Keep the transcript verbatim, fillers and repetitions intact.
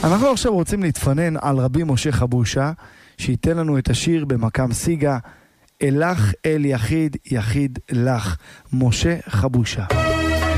אנחנו עכשיו רוצים להתפנן על רבי משה חבושה, שייתן לנו את השיר במקם סיגה, אלך אל יחיד יחיד לך, משה חבושה.